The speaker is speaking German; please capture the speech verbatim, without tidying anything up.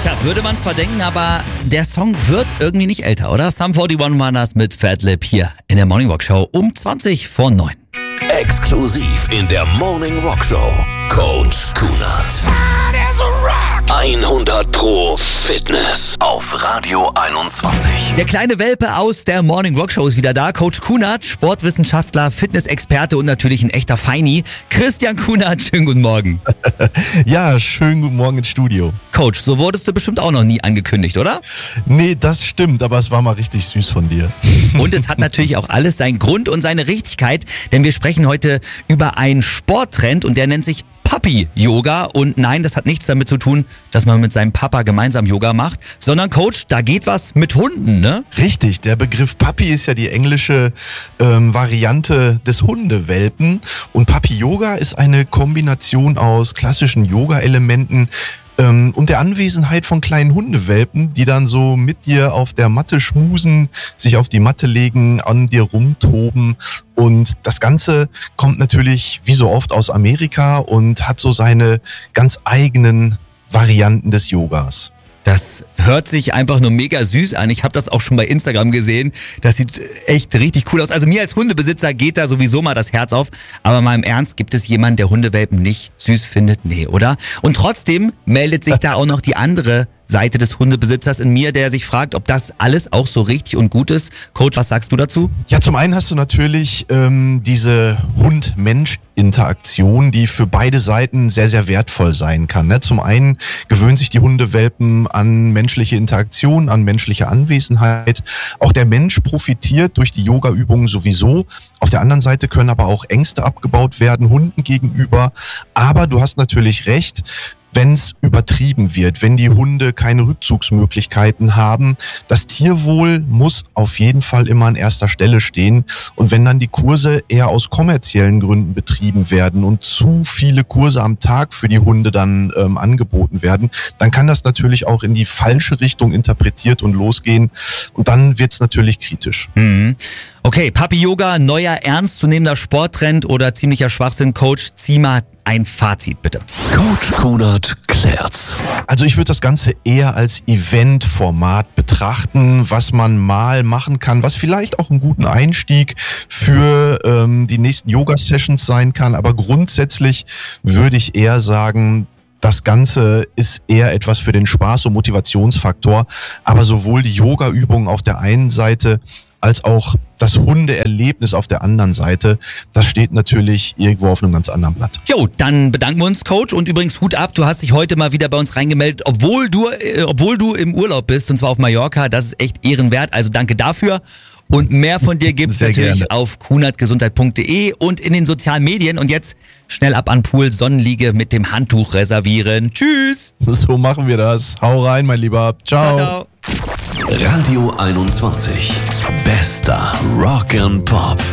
Tja, würde man zwar denken, aber der Song wird irgendwie nicht älter, oder? Sum einundvierzig waren das mit Fatlip hier in der Morning Rock Show um zwanzig vor neun. Exklusiv in der Morning Rock Show. Coach Kunert. hundert Pro Fitness auf Radio einundzwanzig. Der kleine Welpe aus der Morning Rock Show ist wieder da. Coach Kunert, Sportwissenschaftler, Fitnessexperte und natürlich ein echter Feini. Christian Kunert, schönen guten Morgen. Ja, schönen guten Morgen ins Studio. Coach, so wurdest du bestimmt auch noch nie angekündigt, oder? Nee, das stimmt, aber es war mal richtig süß von dir. Und es hat natürlich auch alles seinen Grund und seine Richtigkeit, denn wir sprechen heute über einen Sporttrend und der nennt sich Papi-Yoga. Und nein, das hat nichts damit zu tun, dass man mit seinem Papa gemeinsam Yoga macht, sondern Coach, da geht was mit Hunden, ne? Richtig, der Begriff Papi ist ja die englische ähm, Variante des Hundewelpen und Papi-Yoga ist eine Kombination aus klassischen Yoga-Elementen ähm, und der Anwesenheit von kleinen Hundewelpen, die dann so mit dir auf der Matte schmusen, sich auf die Matte legen, an dir rumtoben. Und das Ganze kommt natürlich wie so oft aus Amerika und hat so seine ganz eigenen Varianten des Yogas. Das hört sich einfach nur mega süß an. Ich habe das auch schon bei Instagram gesehen. Das sieht echt richtig cool aus. Also mir als Hundebesitzer geht da sowieso mal das Herz auf. Aber mal im Ernst, gibt es jemanden, der Hundewelpen nicht süß findet? Nee, oder? Und trotzdem meldet sich da auch noch die andere Seite des Hundebesitzers in mir, der sich fragt, ob das alles auch so richtig und gut ist. Coach, was sagst du dazu? Ja, zum einen hast du natürlich ähm, diese Hund-Mensch-Interaktion, die für beide Seiten sehr, sehr wertvoll sein kann. Ne? Zum einen gewöhnen sich die Hundewelpen an menschliche Interaktion, an menschliche Anwesenheit. Auch der Mensch profitiert durch die Yoga-Übungen sowieso. Auf der anderen Seite können aber auch Ängste abgebaut werden, Hunden gegenüber. Aber du hast natürlich recht, wenn es übertrieben wird, wenn die Hunde keine Rückzugsmöglichkeiten haben. Das Tierwohl muss auf jeden Fall immer an erster Stelle stehen. Und wenn dann die Kurse eher aus kommerziellen Gründen betrieben werden und zu viele Kurse am Tag für die Hunde dann ähm, angeboten werden, dann kann das natürlich auch in die falsche Richtung interpretiert und losgehen. Und dann wird's natürlich kritisch. Mhm. Okay, Papi-Yoga, neuer ernstzunehmender Sporttrend oder ziemlicher Schwachsinn? Coach, zieh mal ein Fazit, bitte. Coach Kunert klärt's. Also ich würde das Ganze eher als Eventformat betrachten, was man mal machen kann, was vielleicht auch einen guten Einstieg für ähm, die nächsten Yoga-Sessions sein kann. Aber grundsätzlich würde ich eher sagen, das Ganze ist eher etwas für den Spaß- und Motivationsfaktor. Aber sowohl die Yoga-Übungen auf der einen Seite als auch das Hundeerlebnis auf der anderen Seite, das steht natürlich irgendwo auf einem ganz anderen Blatt. Jo, dann bedanken wir uns, Coach. Und übrigens Hut ab, du hast dich heute mal wieder bei uns reingemeldet, obwohl du, äh, obwohl du im Urlaub bist, und zwar auf Mallorca. Das ist echt ehrenwert, also danke dafür. Und mehr von dir gibt's Sehr natürlich gerne. auf kunertgesundheit punkt de und in den sozialen Medien. Und jetzt schnell ab an Pool, Sonnenliege mit dem Handtuch reservieren. Tschüss! So machen wir das. Hau rein, mein Lieber. Ciao. Ciao, ciao. Radio einundzwanzig. Bester Rock and Pop.